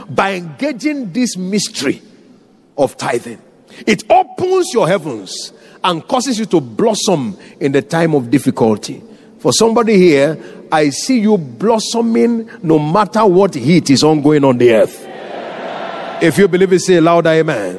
by engaging this mystery of tithing. It opens your heavens and causes you to blossom in the time of difficulty. For somebody here, I see you blossoming no matter what heat is ongoing on the earth. If you believe it, say louder, amen.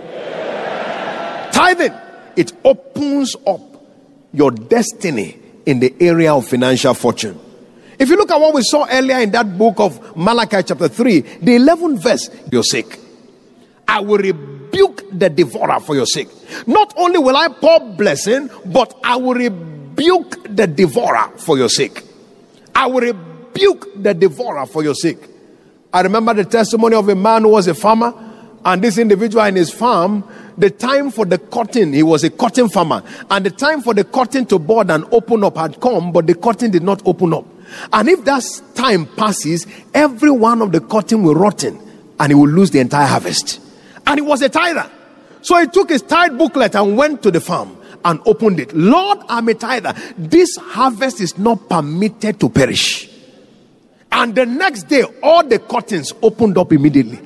Tithing, it opens up your destiny in the area of financial fortune. If you look at what we saw earlier in that book of Malachi chapter 3, the 11th verse, your sake, I will rebuke the devourer for your sake. Not only will I pour blessing, but I will rebuke the devourer for your sake. I will rebuke the devourer for your sake. I remember the testimony of a man who was a farmer, and this individual in his farm, the time for the cotton, he was a cotton farmer, and the time for the cotton to bud and open up had come, but the cotton did not open up. And if that time passes, every one of the cotton will rotten, and he will lose the entire harvest. And he was a tither. So he took his tithe booklet and went to the farm and opened it. Lord, I'm a tither. This harvest is not permitted to perish. And the next day, all the curtains opened up immediately.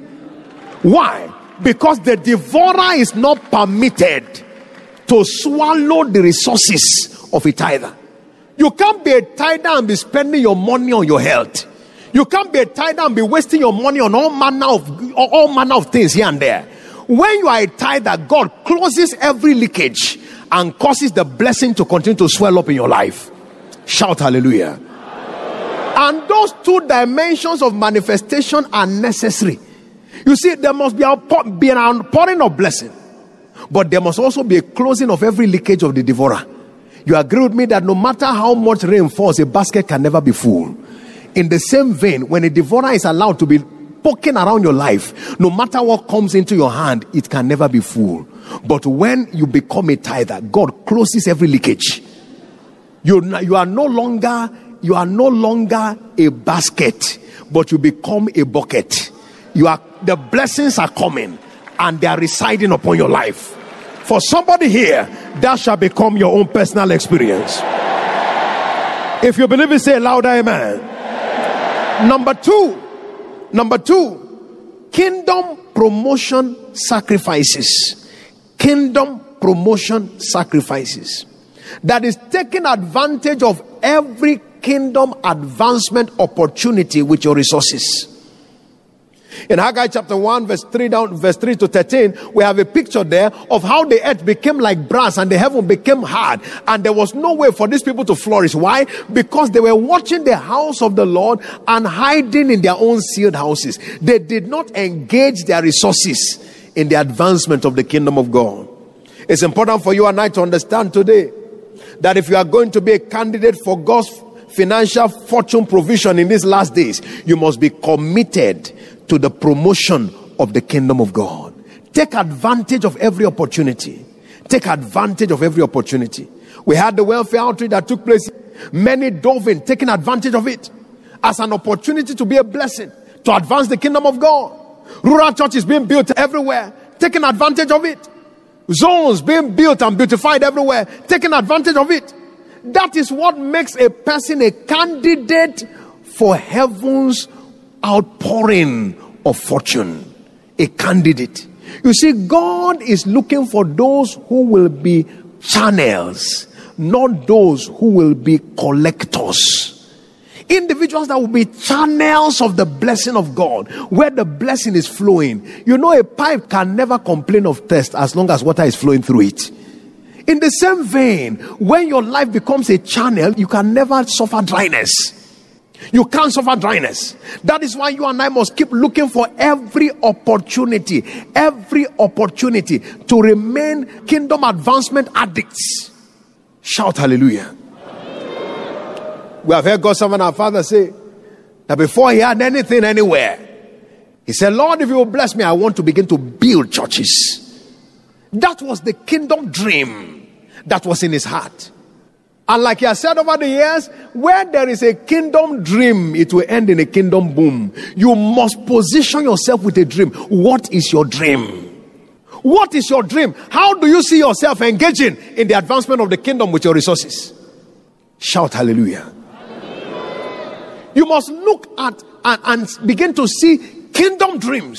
Why? Because the devourer is not permitted to swallow the resources of a tither. You can't be a tither and be spending your money on your health. You can't be a tither and be wasting your money on all manner of things here and there. When you are a tither, God closes every leakage and causes the blessing to continue to swell up in your life. Shout hallelujah. And those two dimensions of manifestation are necessary. You see, there must be an outpouring of blessing, but there must also be a closing of every leakage of the devourer. You agree with me that no matter how much rain falls, a basket can never be full. In the same vein, when a devourer is allowed to be poking around your life, no matter what comes into your hand, it can never be full. But when you become a tither, God closes every leakage. You are no longer a basket, but you become a bucket. The blessings are coming and they are residing upon your life. For somebody here, that shall become your own personal experience. If you believe it, say louder, amen. Number two, kingdom promotion sacrifices. Kingdom promotion sacrifices. That is taking advantage of every kingdom advancement opportunity with your resources. In Haggai chapter 1 verse 3 to 13, we have a picture there of how the earth became like brass and the heaven became hard, and there was no way for these people to flourish. Why? Because they were watching the house of the Lord and hiding in their own sealed houses. They did not engage their resources in the advancement of the kingdom of God. It's important for you and I to understand today that if you are going to be a candidate for God's financial fortune provision in these last days, you must be committed to the promotion of the kingdom of God. Take advantage of every opportunity. Take advantage of every opportunity. We had the welfare outreach that took place. Many dove in, taking advantage of it as an opportunity to be a blessing, to advance the kingdom of God. Rural churches being built everywhere, taking advantage of it. Zones being built and beautified everywhere, taking advantage of it. That is what makes a person a candidate for heaven's outpouring of fortune. A candidate. You see, God is looking for those who will be channels, not those who will be collectors. Individuals that will be channels of the blessing of God, where the blessing is flowing. You know, a pipe can never complain of thirst as long as water is flowing through it. In the same vein, when your life becomes a channel, you can never suffer dryness. You can't suffer dryness. That is why you and I must keep looking for every opportunity to remain kingdom advancement addicts. Shout hallelujah. We have heard God's servant, our father, say that before he had anything anywhere, he said, Lord, if you will bless me, I want to begin to build churches. That was the kingdom dream that was in his heart. And like he has said over the years, where there is a kingdom dream, it will end in a kingdom boom. You must position yourself with a dream. What is your dream? What is your dream? How do you see yourself engaging in the advancement of the kingdom with your resources? Shout hallelujah. You must look at and begin to see kingdom dreams.